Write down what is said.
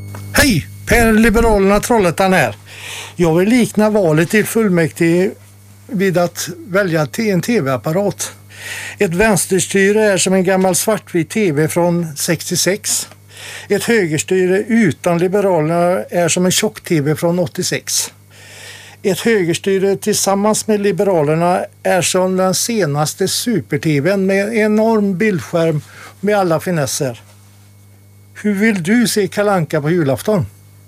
Hej! Per Liberalerna Trollhättan här. Jag vill likna valet till fullmäktige vid att välja en tv-apparat. Ett vänsterstyre är som en gammal svartvit tv från 66. Ett högerstyre utan Liberalerna är som en tjock-tv från 86. Ett högerstyre tillsammans med Liberalerna är som den senaste super-tvn med enorm bildskärm med alla finesser. Hur vill du se Kalle Anka på julafton?